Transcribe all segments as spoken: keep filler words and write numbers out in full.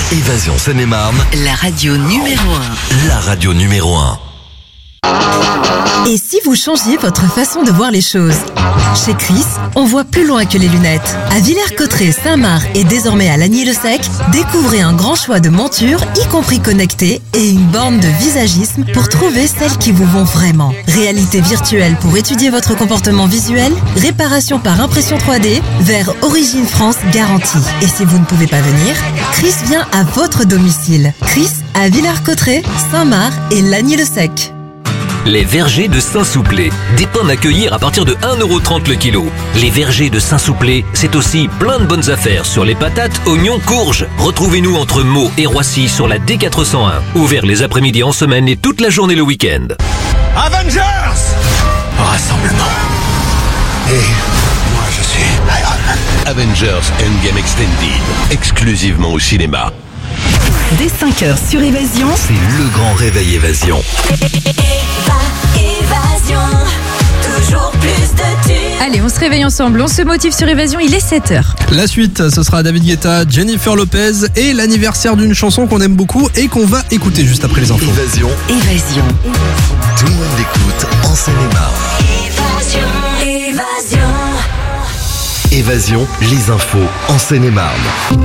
Évasion Seine-et-Marne, la radio numéro un. la radio numéro un. Et si vous changiez votre façon de voir les choses? Chez Chris, on voit plus loin que les lunettes. À Villers-Cotterêts, Saint-Marc et désormais à Lagny-le-Sec, découvrez un grand choix de montures, y compris connectées, et une borne de visagisme pour trouver celles qui vous vont vraiment. Réalité virtuelle pour étudier votre comportement visuel, réparation par impression trois D, vers Origine France garantie. Et si vous ne pouvez pas venir, Chris vient à votre domicile. Chris à Villers-Cotterêts, Saint-Marc et Lagny-le-Sec. Les vergers de Saint-Souplé. Des pommes à cueillir à partir de un euro trente le kilo. Les vergers de Saint-Souplé, c'est aussi plein de bonnes affaires sur les patates, oignons, courges. Retrouvez-nous entre Meaux et Roissy sur la D quatre cent un. Ouvert les après-midi en semaine et toute la journée le week-end. Avengers! Rassemblement. Et moi je suis Iron Man. Avengers Endgame Extended, exclusivement au cinéma. Dès cinq heures sur Évasion, C'est le grand réveil Évasion. Évasion, toujours plus de tubes. Allez, on se réveille ensemble, on se motive sur Évasion, il est sept heures. La suite, ce sera David Guetta, Jennifer Lopez et l'anniversaire d'une chanson qu'on aime beaucoup et qu'on va écouter juste après les infos. Évasion, Évasion. tout le monde l'écoute en Seine-et-Marne. Évasion, évasion. Évasion, les infos en Seine-et-Marne.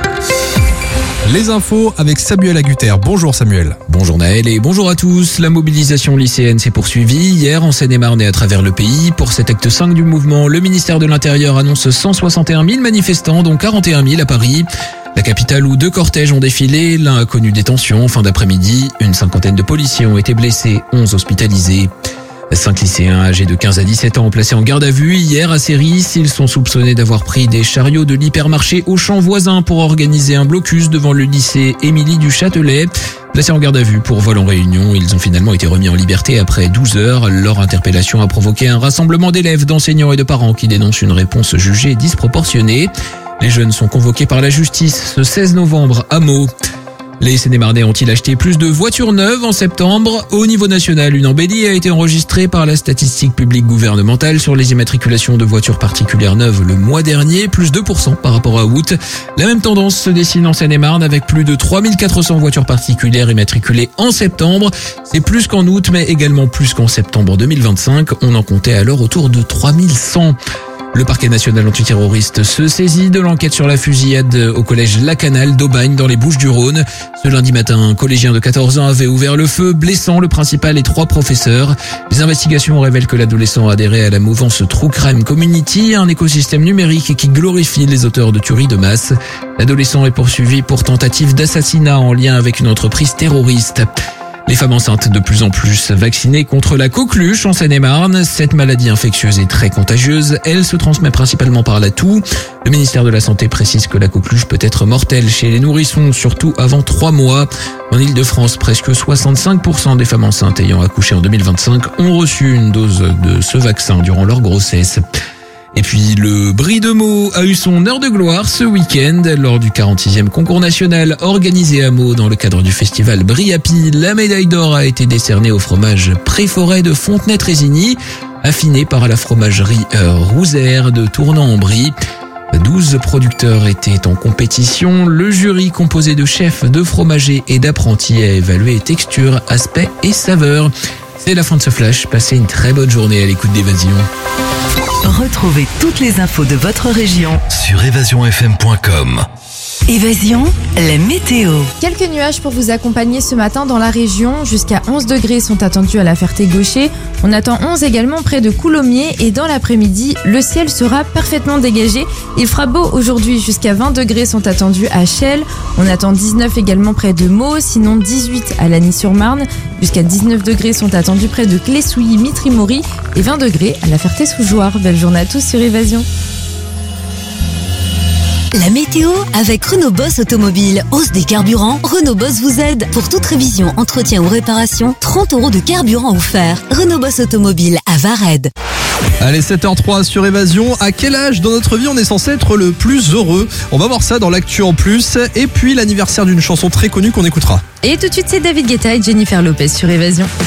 Les infos avec Samuel Agutter. Bonjour Samuel. Bonjour Naël et bonjour à tous. La mobilisation lycéenne s'est poursuivie hier en Seine-et-Marne et à travers le pays. Pour cet acte cinq du mouvement, le ministère de l'Intérieur annonce cent soixante et un mille manifestants, dont quarante et un mille à Paris. La capitale où deux cortèges ont défilé, l'un a connu des tensions en fin d'après-midi. Une cinquantaine de policiers ont été blessés, onze hospitalisés. Cinq lycéens âgés de quinze à dix-sept ans ont placé en garde à vue hier à Séris. Ils sont soupçonnés d'avoir pris des chariots de l'hypermarché Auchan voisin pour organiser un blocus devant le lycée Émilie du Châtelet. Placés en garde à vue pour vol en réunion, ils ont finalement été remis en liberté après douze heures. Leur interpellation a provoqué un rassemblement d'élèves, d'enseignants et de parents qui dénoncent une réponse jugée disproportionnée. Les jeunes sont convoqués par la justice ce seize novembre à Meaux. Les Seine-et-Marnais ont-ils acheté plus de voitures neuves en septembre? Au niveau national, une embellie a été enregistrée par la statistique publique gouvernementale sur les immatriculations de voitures particulières neuves le mois dernier, plus deux pour cent par rapport à août. La même tendance se dessine en Seine-et-Marne avec plus de trois mille quatre cents voitures particulières immatriculées en septembre. C'est plus qu'en août, mais également plus qu'en septembre deux mille vingt-cinq. On en comptait alors autour de trois mille cent. Le parquet national antiterroriste se saisit de l'enquête sur la fusillade au collège Lacanal d'Aubagne dans les Bouches-du-Rhône. Ce lundi matin, un collégien de quatorze ans avait ouvert le feu, blessant le principal et trois professeurs. Les investigations révèlent que l'adolescent a adhéré à la mouvance True Crime Community, un écosystème numérique qui glorifie les auteurs de tueries de masse. L'adolescent est poursuivi pour tentative d'assassinat en lien avec une entreprise terroriste. Les femmes enceintes de plus en plus vaccinées contre la coqueluche en Seine-et-Marne. Cette maladie infectieuse est très contagieuse. Elle se transmet principalement par la toux. Le ministère de la Santé précise que la coqueluche peut être mortelle chez les nourrissons, surtout avant trois mois. En Ile-de-France, presque soixante-cinq pour cent des femmes enceintes ayant accouché en deux mille vingt-cinq ont reçu une dose de ce vaccin durant leur grossesse. Et puis le Brie de Meaux a eu son heure de gloire ce week-end lors du quarante-sixième concours national organisé à Meaux dans le cadre du festival Brie Happy. La médaille d'or a été décernée au fromage Préforêt de Fontenay-Trésigny, affiné par la fromagerie Rouzère de Tournan-en-Brie. douze producteurs étaient en compétition. Le jury, composé de chefs, de fromagers et d'apprentis, a évalué texture, aspect et saveur. C'est la fin de ce flash. Passez une très bonne journée à l'écoute d'Évasion. Retrouvez toutes les infos de votre région Sur évasion f m point com. Évasion, la météo. Quelques nuages pour vous accompagner ce matin dans la région. Jusqu'à onze degrés sont attendus à la Ferté-Gaucher. On attend onze également près de Coulommiers et dans l'après-midi, le ciel sera parfaitement dégagé. Il fera beau aujourd'hui, jusqu'à vingt degrés sont attendus à Chelles. On attend dix-neuf également près de Meaux, sinon dix-huit à Lagny-sur-Marne. Jusqu'à dix-neuf degrés sont attendus près de Clessouilly, Mitry-Mory et vingt degrés à la Ferté-sous-Jouarre. Belle journée à tous sur Évasion. La météo avec Renault Boss Automobile. Hausse des carburants, Renault Boss vous aide. Pour toute révision, entretien ou réparation, trente euros de carburant offert. Renault Boss Automobile à Vared. Allez, sept heures trois sur Évasion. À quel âge dans notre vie on est censé être le plus heureux? On va voir ça dans l'actu en plus. Et puis l'anniversaire d'une chanson très connue qu'on écoutera. Et tout de suite, c'est David Guetta et Jennifer Lopez sur Évasion.